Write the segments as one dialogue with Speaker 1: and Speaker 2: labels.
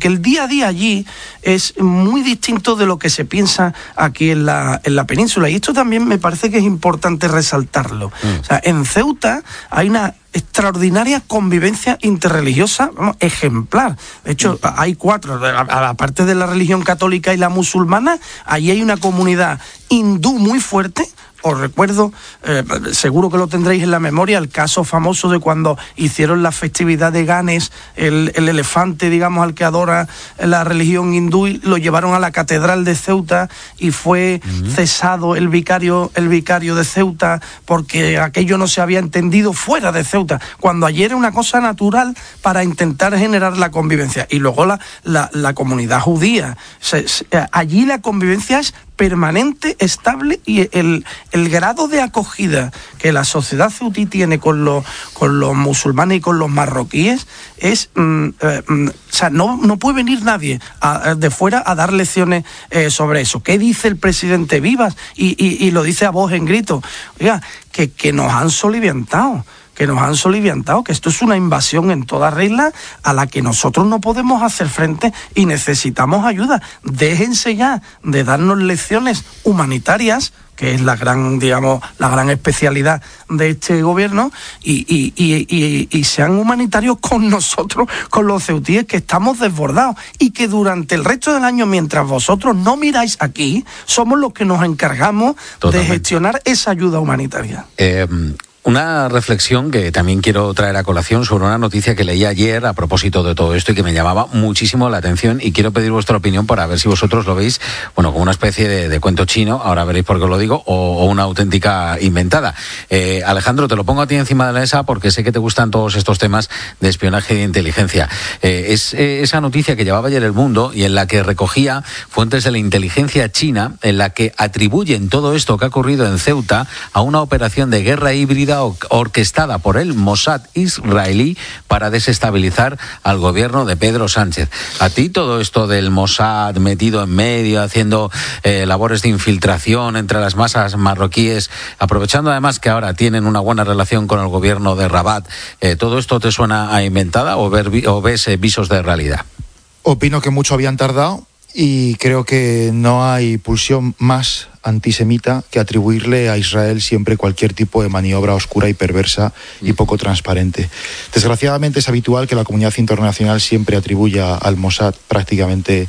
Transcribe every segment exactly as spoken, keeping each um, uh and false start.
Speaker 1: porque el día a día allí es muy distinto de lo que se piensa aquí en la, en la península, y esto también me parece que es importante resaltarlo. Mm. O sea, en Ceuta hay una extraordinaria convivencia interreligiosa, vamos, ejemplar. De hecho, mm. hay cuatro, aparte de la religión católica y la musulmana, allí hay una comunidad hindú muy fuerte. Os recuerdo, eh, seguro que lo tendréis en la memoria, el caso famoso de cuando hicieron la festividad de Ganes, el, el elefante, digamos, al que adora la religión hindú, y lo llevaron a la catedral de Ceuta y fue uh-huh. cesado el vicario, el vicario de Ceuta porque aquello no se había entendido fuera de Ceuta, cuando allí era una cosa natural para intentar generar la convivencia. Y luego la, la, la comunidad judía. Se, se, allí la convivencia es permanente, estable, y el, el grado de acogida que la sociedad ceutí tiene con los, con los musulmanes y con los marroquíes es, mm, eh, mm, o sea, no, no puede venir nadie a, a, de fuera a dar lecciones eh, sobre eso. ¿Qué dice el presidente Vivas? Y, y, y lo dice a voz en grito. Oiga, que, que nos han soliviantado. que nos han soliviantado, que esto es una invasión en toda regla a la que nosotros no podemos hacer frente y necesitamos ayuda. Déjense ya de darnos lecciones humanitarias, que es la gran, digamos, la gran especialidad de este gobierno, y, y, y, y, y sean humanitarios con nosotros, con los ceutíes, que estamos desbordados, y que durante el resto del año, mientras vosotros no miráis aquí, somos los que nos encargamos Totalmente. de gestionar esa ayuda humanitaria.
Speaker 2: Eh... Una reflexión que también quiero traer a colación sobre una noticia que leí ayer a propósito de todo esto y que me llamaba muchísimo la atención, y quiero pedir vuestra opinión para ver si vosotros lo veis, bueno, como una especie de, de cuento chino, ahora veréis por qué os lo digo, o, o una auténtica inventada. Eh, Alejandro, te lo pongo a ti encima de la mesa porque sé que te gustan todos estos temas de espionaje y de inteligencia. Eh, es eh, esa noticia que llevaba ayer El Mundo y en la que recogía fuentes de la inteligencia china, en la que atribuyen todo esto que ha ocurrido en Ceuta a una operación de guerra híbrida orquestada por el Mossad israelí para desestabilizar al gobierno de Pedro Sánchez. ¿A ti todo esto del Mossad metido en medio, haciendo eh, labores de infiltración entre las masas marroquíes, aprovechando además que ahora tienen una buena relación con el gobierno de Rabat, eh, todo esto te suena a inventada o, ver, o ves eh, visos de realidad?
Speaker 3: Opino que mucho habían tardado y creo que no hay pulsión más antisemita que atribuirle a Israel siempre cualquier tipo de maniobra oscura y perversa y poco transparente. Desgraciadamente es habitual que la comunidad internacional siempre atribuya al Mossad prácticamente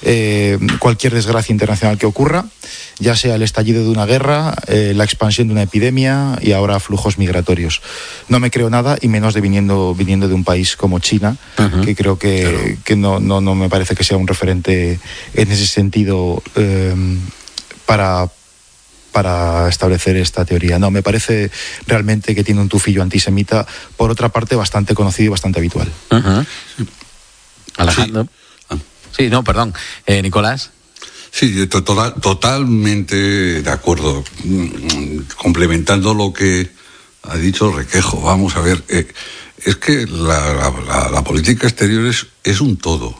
Speaker 3: eh, cualquier desgracia internacional que ocurra, ya sea el estallido de una guerra, eh, la expansión de una epidemia y ahora flujos migratorios. No me creo nada, y menos de viniendo, viniendo de un país como China, uh-huh. que creo que, claro. que no, no, no me parece que sea un referente en ese sentido eh, para, para establecer esta teoría. No, me parece realmente que tiene un tufillo antisemita, por otra parte bastante conocido y bastante habitual.
Speaker 2: Uh-huh. Sí. Alejandro. Sí. sí, no, perdón. Eh, Nicolás.
Speaker 4: Sí, total, totalmente de acuerdo. Complementando lo que ha dicho Requejo, vamos a ver, eh, es que la, la, la política exterior es, es un todo.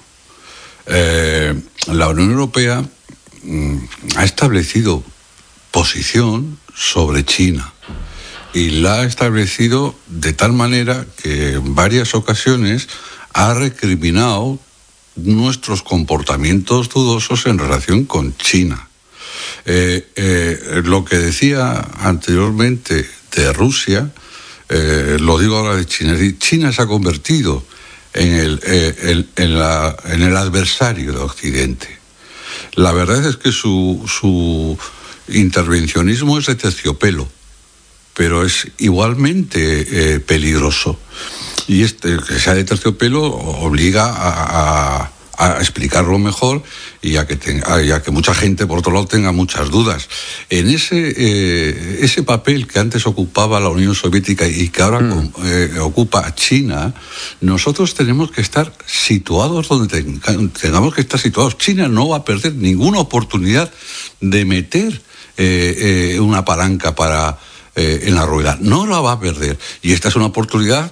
Speaker 4: Eh, la Unión Europea mm, ha establecido posición sobre China y la ha establecido de tal manera que en varias ocasiones ha recriminado nuestros comportamientos dudosos en relación con China. Eh, eh, lo que decía anteriormente de Rusia, eh, lo digo ahora de China. China se ha convertido en el, eh, el, en la, en el adversario de Occidente. La verdad es que su, su intervencionismo es de terciopelo, pero es igualmente eh, peligroso. Y este, que sea de terciopelo obliga a, a, a explicarlo mejor y a que, tenga, y a que mucha gente, por otro lado, tenga muchas dudas. En ese, eh, ese papel que antes ocupaba la Unión Soviética y que ahora mm. eh, ocupa China, nosotros tenemos que estar situados donde tengamos que estar situados. China no va a perder ninguna oportunidad de meter eh, eh, una palanca para, eh, en la rueda. No la va a perder. Y esta es una oportunidad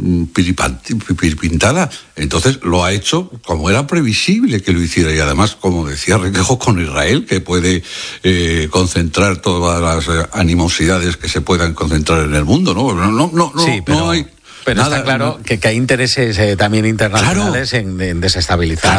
Speaker 4: pintada. Entonces lo ha hecho como era previsible que lo hiciera, y además, como decía Requejo, con Israel, que puede eh, concentrar todas las animosidades que se puedan concentrar en el mundo, ¿no? No, no, no,
Speaker 2: sí, pero,
Speaker 4: no hay
Speaker 2: pero nada, está claro no. que, que hay intereses eh, también internacionales claro. en, en desestabilizar